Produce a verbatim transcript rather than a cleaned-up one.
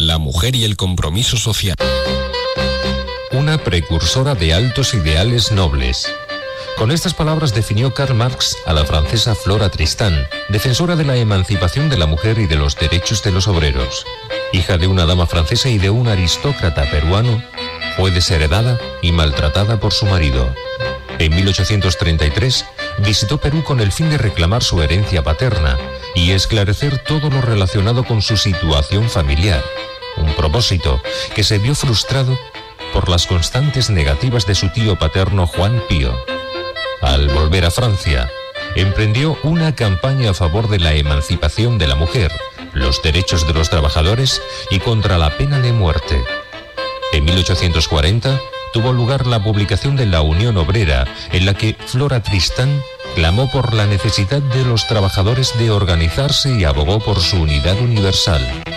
la mujer y el compromiso social. Una precursora de altos ideales nobles. Con estas palabras definió Karl Marx a la francesa Flora Tristán, defensora de la emancipación de la mujer y de los derechos de los obreros. Hija de una dama francesa y de un aristócrata peruano, fue desheredada y maltratada por su marido. En mil ochocientos treinta y tres visitó Perú con el fin de reclamar su herencia paterna y esclarecer todo lo relacionado con su situación familiar, un propósito que se vio frustrado por las constantes negativas de su tío paterno Juan Pío. Al volver a Francia, emprendió una campaña a favor de la emancipación de la mujer, los derechos de los trabajadores y contra la pena de muerte. En mil ochocientos cuarenta tuvo lugar la publicación de la Unión Obrera, en la que Flora Tristán clamó por la necesidad de los trabajadores de organizarse y abogó por su unidad universal.